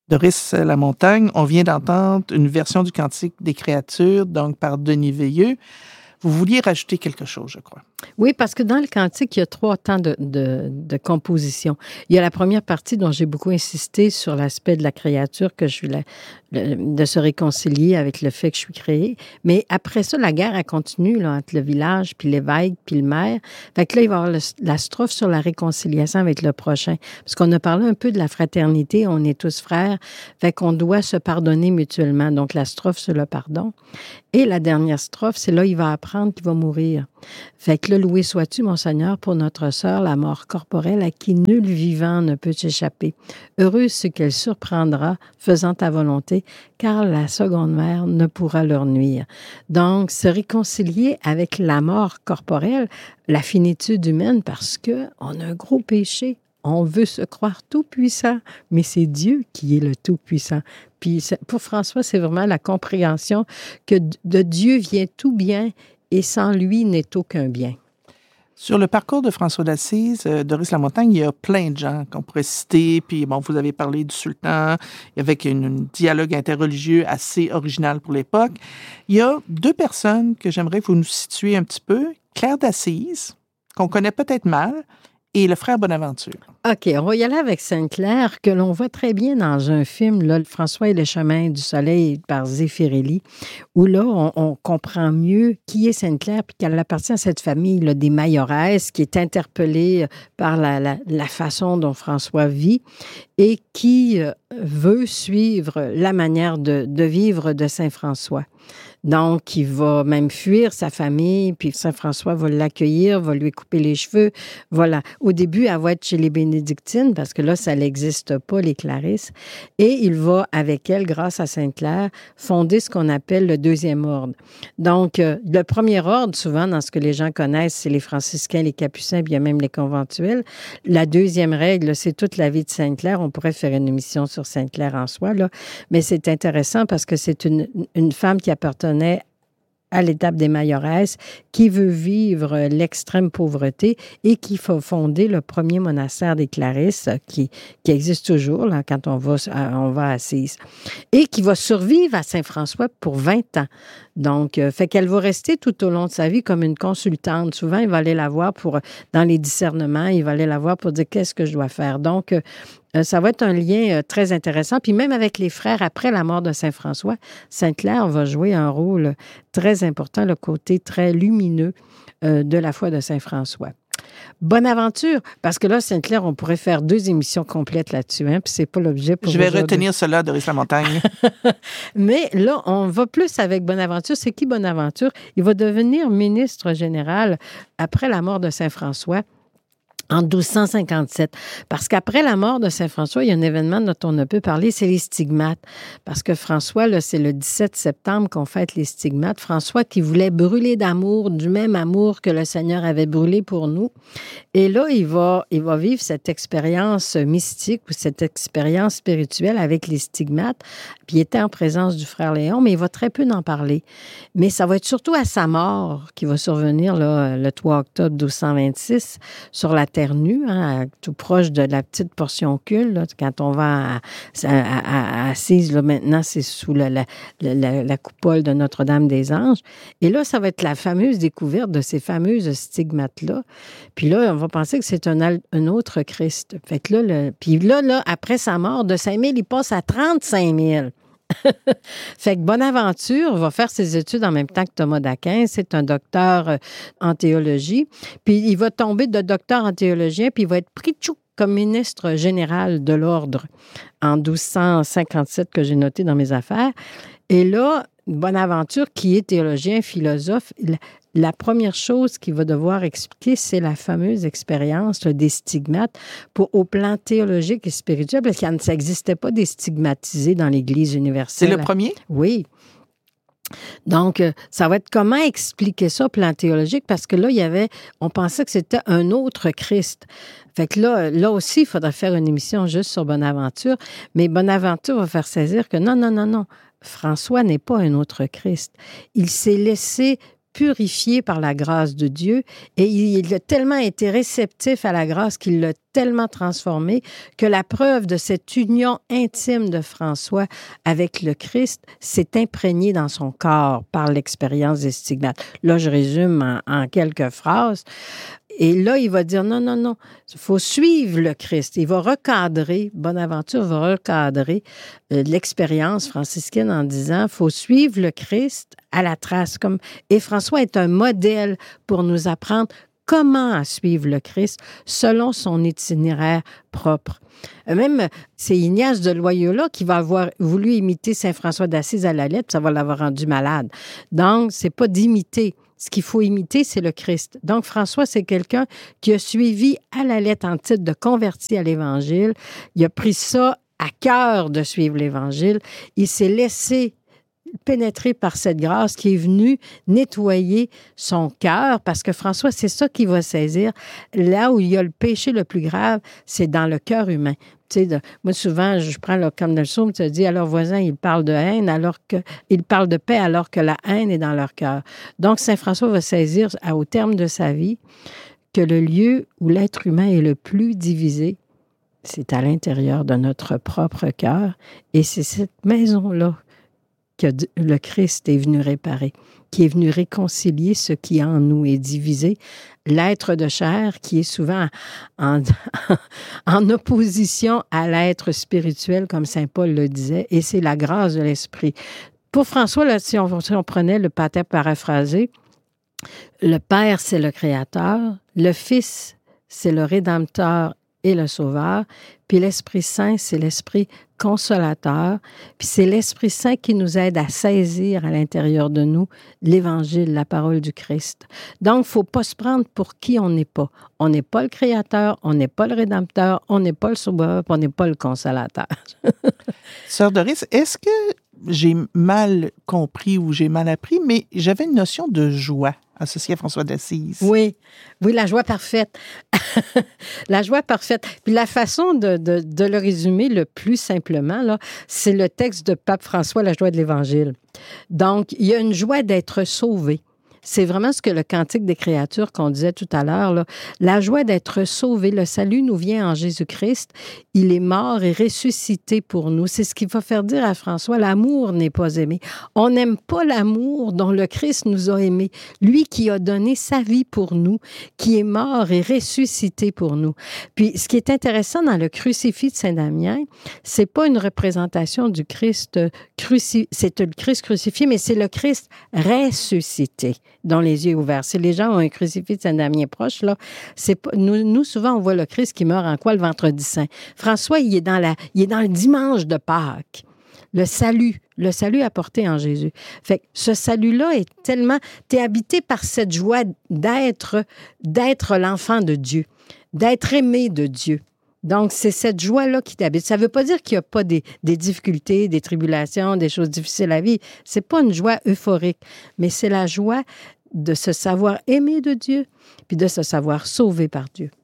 Doris Lamontagne, on vient d'entendre une version du Cantique des créatures, donc par Denis Veilleux. Vous vouliez rajouter quelque chose, je crois. Oui, parce que dans le cantique, il y a 3 temps de composition. Il y a la première partie dont j'ai beaucoup insisté sur l'aspect de la créature, que de se réconcilier avec le fait que je suis créée. Mais après ça, la guerre, elle continue là, entre le village, puis l'évêque, puis le maire. Fait que là, il va y avoir la strophe sur la réconciliation avec le prochain. Parce qu'on a parlé un peu de la fraternité, on est tous frères. Fait qu'on doit se pardonner mutuellement. Donc, la strophe sur le pardon. Et la dernière strophe, c'est là, il va apprendre qu'il va mourir. Fait que là, loué sois-tu, mon Seigneur, pour notre sœur, la mort corporelle, à qui nul vivant ne peut échapper. Heureuse ce qu'elle surprendra, faisant ta volonté, car la seconde mère ne pourra leur nuire. Donc, se réconcilier avec la mort corporelle, la finitude humaine, parce que on a un gros péché. On veut se croire tout-puissant, mais c'est Dieu qui est le tout-puissant. Puis pour François, c'est vraiment la compréhension que de Dieu vient tout bien et sans lui n'est aucun bien. Sur le parcours de François d'Assise, Doris Lamontagne, il y a plein de gens qu'on pourrait citer. Puis, bon, vous avez parlé du sultan, avec un dialogue interreligieux assez original pour l'époque. Il y a 2 personnes que j'aimerais que vous nous situiez un petit peu. Claire d'Assise, qu'on connaît peut-être mal, et le frère Bonaventure. OK, on va y aller avec Sainte-Claire, que l'on voit très bien dans un film, là, François et le chemin du soleil par Zeffirelli, où là, on comprend mieux qui est Sainte-Claire, puis qu'elle appartient à cette famille là, des Mayorès, qui est interpellée par la façon dont François vit et qui veut suivre la manière de vivre de Saint-François. Donc, il va même fuir sa famille, puis Saint-François va l'accueillir, va lui couper les cheveux. Voilà. Au début, elle va être chez les bénédictines, parce que là, ça n'existe pas, les Clarisses. Et il va, avec elle, grâce à Sainte-Claire, fonder ce qu'on appelle le 2e ordre. Donc, le premier ordre, souvent, dans ce que les gens connaissent, c'est les franciscains, les capucins, puis il y a même les conventuels. La 2e règle, c'est toute la vie de Sainte-Claire. On pourrait faire une émission sur Sainte-Claire en soi, là. Mais c'est intéressant parce que c'est une femme qui appartenait à l'étape des Mayorès, qui veut vivre l'extrême pauvreté et qui va fonder le premier monastère des Clarisses, qui existe toujours là, quand on va à Assise, et qui va survivre à Saint-François pour 20 ans. Donc, fait qu'elle va rester tout au long de sa vie comme une consultante. Souvent, il va aller la voir dans les discernements, il va aller la voir pour dire qu'est-ce que je dois faire. Donc, ça va être un lien très intéressant. Puis même avec les frères, après la mort de Saint-François, Sainte-Claire va jouer un rôle très important, le côté très lumineux de la foi de Saint-François. Bonaventure, parce que là, Sainte-Claire, on pourrait faire 2 émissions complètes là-dessus, hein, puis c'est pas l'objet pour Je vais retenir cela, Doris Lamontagne. Mais là, on va plus avec Bonaventure. C'est qui Bonaventure? Il va devenir ministre général après la mort de Saint-François, en 1257. Parce qu'après la mort de Saint-François, il y a un événement dont on ne peut parler, c'est les stigmates. Parce que François, là, c'est le 17 septembre qu'on fête les stigmates. François qui voulait brûler d'amour, du même amour que le Seigneur avait brûlé pour nous. Et là, il va vivre cette expérience mystique ou cette expérience spirituelle avec les stigmates. Puis il était en présence du frère Léon, mais il va très peu en parler. Mais ça va être surtout à sa mort qui va survenir là, le 3 octobre 1226 sur la terre nue, hein, tout proche de la petite portion occulte. Là, quand on va à Assise, là, maintenant, c'est sous la coupole de Notre-Dame-des-Anges. Et là, ça va être la fameuse découverte de ces fameuses stigmates-là. Puis là, on va penser que c'est un autre Christ. Fait que là, puis là, après sa mort, de 5 000, il passe à 35 000. Fait que Bonaventure va faire ses études en même temps que Thomas d'Aquin. C'est un docteur en théologie. Puis il va tomber de docteur en théologien, puis il va être pris comme ministre général de l'ordre en 1257, que j'ai noté dans mes affaires. Et là, Bonaventure, qui est théologien, philosophe, la première chose qu'il va devoir expliquer, c'est la fameuse expérience des stigmates au plan théologique et spirituel, parce qu'il n'existait pas des stigmatisés dans l'Église universelle. C'est le premier? Oui. Donc, ça va être comment expliquer ça au plan théologique, parce que là, on pensait que c'était un autre Christ. Fait que là aussi, il faudrait faire une émission juste sur Bonaventure, mais Bonaventure va faire saisir que non. François n'est pas un autre Christ. Il s'est laissé purifié par la grâce de Dieu et il a tellement été réceptif à la grâce qu'il l'a tellement transformé que la preuve de cette union intime de François avec le Christ s'est imprégnée dans son corps par l'expérience des stigmates. Là, je résume en quelques phrases. Et là, il va dire non, il faut suivre le Christ. Il va recadrer, Bonaventure va recadrer l'expérience franciscaine en disant il faut suivre le Christ à la trace. Et François est un modèle pour nous apprendre comment suivre le Christ selon son itinéraire propre. Même, c'est Ignace de Loyola qui va avoir voulu imiter Saint François d'Assise à la lettre, ça va l'avoir rendu malade. Donc, c'est pas d'imiter. Ce qu'il faut imiter, c'est le Christ. Donc, François, c'est quelqu'un qui a suivi à la lettre en titre de converti à l'Évangile. Il a pris ça à cœur de suivre l'Évangile. Il s'est laissé pénétré par cette grâce qui est venue nettoyer son cœur, parce que François, c'est ça qu'il va saisir. Là où il y a le péché le plus grave, c'est dans le cœur humain. Tu sais, moi, souvent, je prends comme dans le psaume, tu te dis, alors voisin, il parle de haine, il parle de paix, alors que la haine est dans leur cœur. Donc, Saint François va saisir, au terme de sa vie, que le lieu où l'être humain est le plus divisé, c'est à l'intérieur de notre propre cœur. Et c'est cette maison-là que le Christ est venu réparer, qui est venu réconcilier ce qui en nous est divisé. L'être de chair qui est souvent en opposition à l'être spirituel, comme saint Paul le disait, et c'est la grâce de l'Esprit. Pour François, là, si on prenait le pater paraphrasé, le Père, c'est le Créateur, le Fils, c'est le Rédempteur et le Sauveur, puis l'Esprit Saint, c'est l'Esprit consolateur, puis c'est l'Esprit Saint qui nous aide à saisir à l'intérieur de nous l'Évangile, la parole du Christ. Donc, il ne faut pas se prendre pour qui on n'est pas. On n'est pas le Créateur, on n'est pas le Rédempteur, on n'est pas le Sauveur, on n'est pas le consolateur. Sœur Doris, est-ce que j'ai mal compris ou j'ai mal appris, mais j'avais une notion de joie associée à François d'Assise. Oui, la joie parfaite. La joie parfaite. Puis la façon de le résumer le plus simplement, là, c'est le texte de Pape François, la joie de l'Évangile. Donc, il y a une joie d'être sauvé. C'est vraiment ce que le Cantique des créatures qu'on disait tout à l'heure, là. La joie d'être sauvé, le salut nous vient en Jésus-Christ. Il est mort et ressuscité pour nous. C'est ce qu'il va faire dire à François, l'amour n'est pas aimé. On n'aime pas l'amour dont le Christ nous a aimés. Lui qui a donné sa vie pour nous, qui est mort et ressuscité pour nous. Puis, ce qui est intéressant dans le crucifix de Saint-Damien, c'est pas une représentation du Christ c'est le Christ crucifié, mais c'est le Christ ressuscité, dont les yeux ouverts. Si les gens ont un crucifix de Saint-Damien proche, là, c'est pas, nous, souvent, on voit le Christ qui meurt en quoi le vendredi saint. François, il est dans le dimanche de Pâques. Le salut apporté en Jésus. Fait que ce salut-là est tellement... T'es habité par cette joie d'être l'enfant de Dieu, d'être aimé de Dieu. Donc, c'est cette joie-là qui t'habite. Ça ne veut pas dire qu'il n'y a pas des difficultés, des tribulations, des choses difficiles à vivre. Ce n'est pas une joie euphorique, mais c'est la joie de se savoir aimé de Dieu puis de se savoir sauvé par Dieu.